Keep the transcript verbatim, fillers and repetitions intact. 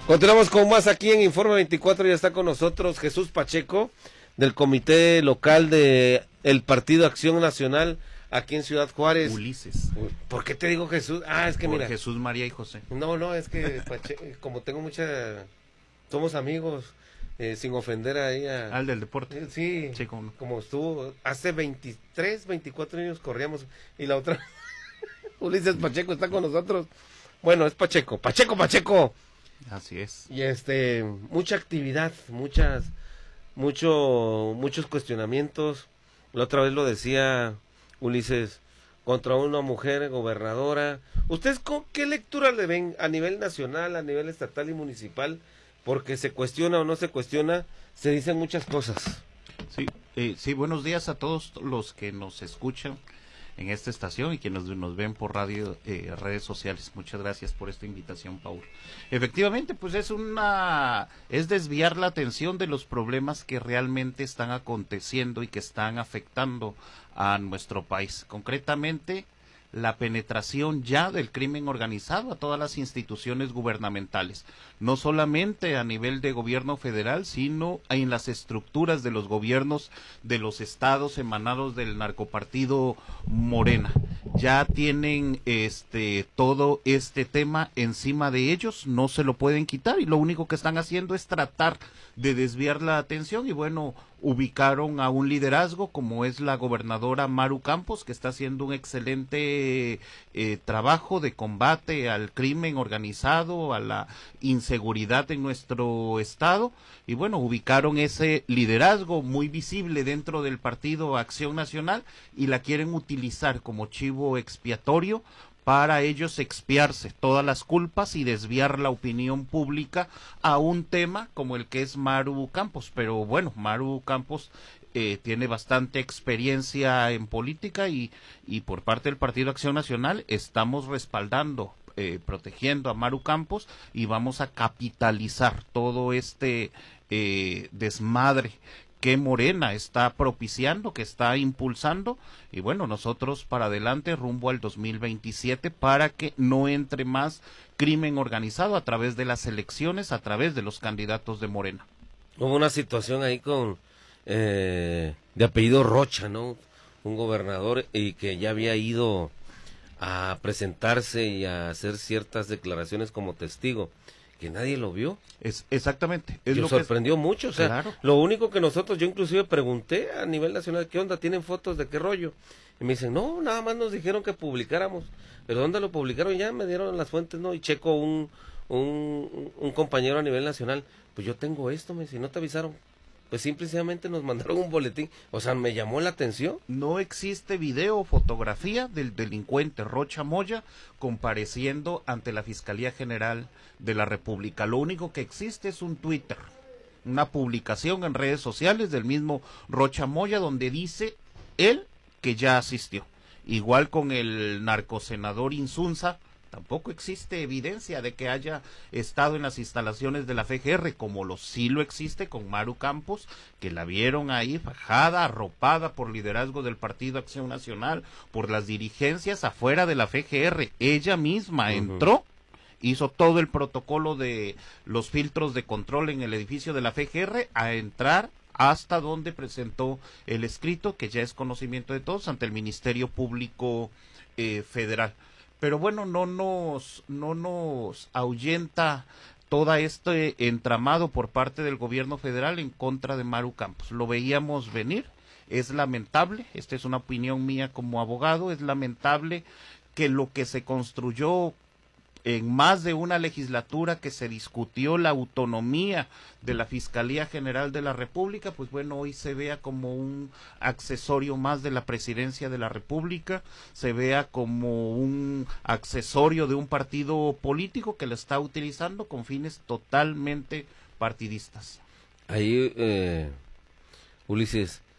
Continuamos con más aquí en Informe veinticuatro, ya está con nosotros Jesús Pacheco, del comité local de el Partido Acción Nacional aquí en Ciudad Juárez. Ulises. ¿Por qué te digo Jesús? Ah, es que Por mira. Jesús, María y José. No, no, es que Pache, como tengo mucha, somos amigos, eh, sin ofender ahí a... Al del deporte. Eh, sí, Sí, como no. como estuvo, hace veintitrés, veinticuatro años corríamos, y la otra, Ulises Pacheco está con nosotros. Bueno, es Pacheco, Pacheco, Pacheco. Así es. Y este, mucha actividad, muchas, mucho, muchos cuestionamientos. La otra vez lo decía Ulises, contra una mujer gobernadora. ¿Ustedes con qué lectura le ven a nivel nacional, a nivel estatal y municipal? Porque se cuestiona o no se cuestiona, se dicen muchas cosas. Sí, eh, sí, buenos días a todos los que nos escuchan en esta estación y quienes nos ven por radio, eh, redes sociales. Muchas gracias por esta invitación, Paul. Efectivamente, pues es una, es desviar la atención de los problemas que realmente están aconteciendo y que están afectando a nuestro país. Concretamente, la penetración ya del crimen organizado a todas las instituciones gubernamentales, no solamente a nivel de gobierno federal, sino en las estructuras de los gobiernos de los estados emanados del narcopartido Morena. Ya tienen este todo este tema encima de ellos, no se lo pueden quitar y lo único que están haciendo es tratar de desviar la atención y bueno, ubicaron a un liderazgo como es la gobernadora Maru Campos, que está haciendo un excelente eh, trabajo de combate al crimen organizado, a la inseguridad en nuestro estado, y bueno, ubicaron ese liderazgo muy visible dentro del Partido Acción Nacional y la quieren utilizar como chivo expiatorio para ellos expiarse todas las culpas y desviar la opinión pública a un tema como el que es Maru Campos. Pero bueno, Maru Campos eh, tiene bastante experiencia en política y, y por parte del Partido Acción Nacional estamos respaldando, eh, protegiendo a Maru Campos y vamos a capitalizar todo este eh, desmadre que Morena está propiciando, que está impulsando, y bueno, nosotros para adelante rumbo al dos mil veintisiete para que no entre más crimen organizado a través de las elecciones, a través de los candidatos de Morena. Hubo una situación ahí con, eh, de apellido Rocha, ¿no? Un gobernador y que ya había ido a presentarse y a hacer ciertas declaraciones como testigo, que nadie lo vio. Es exactamente. Es Yo lo sorprendió que... mucho, o sea, claro. Lo único que nosotros, yo inclusive pregunté a nivel nacional, ¿qué onda? ¿Tienen fotos de qué rollo? Y me dicen, no, nada más nos dijeron que publicáramos, pero ¿dónde lo publicaron? Ya me dieron las fuentes, ¿no? Y checo un, un, un compañero a nivel nacional, pues yo tengo esto, me dice, ¿no te avisaron? Pues simplemente nos mandaron un boletín, o sea, me llamó la atención. No existe video o fotografía del delincuente Rocha Moya compareciendo ante la Fiscalía General de la República. Lo único que existe es un Twitter, una publicación en redes sociales del mismo Rocha Moya donde dice él que ya asistió. Igual con el narcosenador Insunza, tampoco existe evidencia de que haya estado en las instalaciones de la F G R, como lo sí lo existe con Maru Campos, que la vieron ahí fajada, arropada por liderazgo del Partido Acción Nacional, por las dirigencias afuera de la F G R. Ella misma uh-huh. entró, hizo todo el protocolo de los filtros de control en el edificio de la F G R a entrar hasta donde presentó el escrito, que ya es conocimiento de todos, ante el Ministerio Público eh, Federal. Pero bueno, no nos, no nos ahuyenta todo este entramado por parte del gobierno federal en contra de Maru Campos. Lo veíamos venir, es lamentable, esta es una opinión mía como abogado, es lamentable que lo que se construyó en más de una legislatura, que se discutió la autonomía de la Fiscalía General de la República, pues bueno, hoy se vea como un accesorio más de la Presidencia de la República, se vea como un accesorio de un partido político que la está utilizando con fines totalmente partidistas. Ahí, eh, Ulises,